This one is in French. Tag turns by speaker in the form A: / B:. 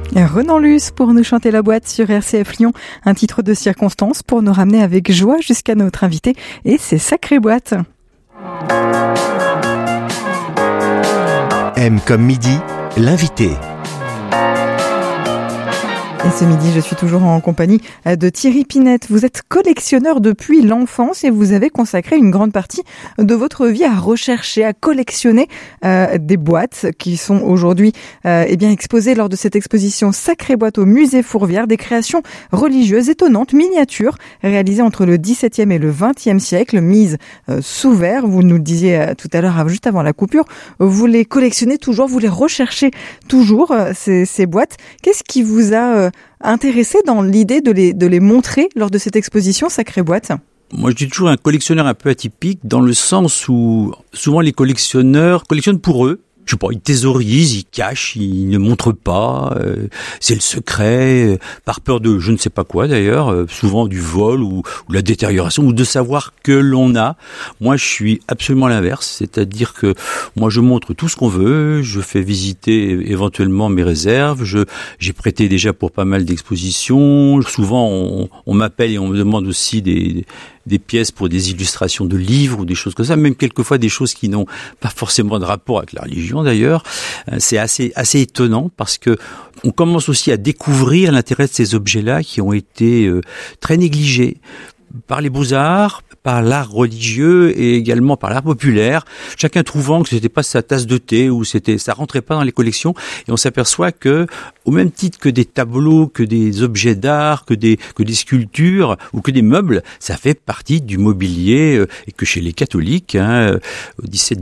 A: Renan Luce pour nous chanter la boîte sur RCF Lyon, un titre de circonstance pour nous ramener avec joie jusqu'à notre invité et ses sacrées boîtes.
B: M comme midi, l'invité.
A: Et ce midi, je suis toujours en compagnie de Thierry Pinette. Vous êtes collectionneur depuis l'enfance et vous avez consacré une grande partie de votre vie à rechercher, à collectionner des boîtes qui sont aujourd'hui exposées lors de cette exposition Sacrées boîtes au musée Fourvière, des créations religieuses étonnantes, miniatures, réalisées entre le XVIIe et le XXe siècle, mises sous verre. Vous nous le disiez tout à l'heure, juste avant la coupure, vous les collectionnez toujours, vous les recherchez toujours, ces boîtes. Qu'est-ce qui vous a intéressé dans l'idée de les montrer lors de cette exposition Sacrées boîtes?
C: Moi, je dis toujours un collectionneur un peu atypique dans le sens où souvent les collectionneurs collectionnent pour eux. Je sais pas, ils thésaurisent, ils cachent, ils ne montrent pas, c'est le secret, par peur de je ne sais pas quoi d'ailleurs, souvent du vol ou la détérioration ou de savoir que l'on a. Moi, je suis absolument l'inverse, c'est-à-dire que moi je montre tout ce qu'on veut, je fais visiter éventuellement mes réserves, j'ai prêté déjà pour pas mal d'expositions, souvent on m'appelle et on me demande aussi des pièces pour des illustrations de livres ou des choses comme ça, même quelquefois des choses qui n'ont pas forcément de rapport avec la religion d'ailleurs. C'est assez étonnant parce que on commence aussi à découvrir l'intérêt de ces objets-là qui ont été très négligés par les beaux-arts, par l'art religieux et également par l'art populaire, chacun trouvant que c'était pas sa tasse de thé ou ça rentrait pas dans les collections, et on s'aperçoit que au même titre que des tableaux, que des objets d'art, que des sculptures ou que des meubles, ça fait partie du mobilier et que chez les catholiques au XVIIe,